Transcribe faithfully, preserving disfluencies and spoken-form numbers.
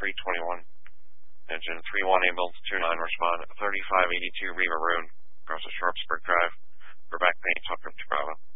three twenty-one. Engine three one ambulance two nine respond thirty-five eighty-two Riva Road, across the Sharpsburg Drive. For back pain, talk up to Bravo.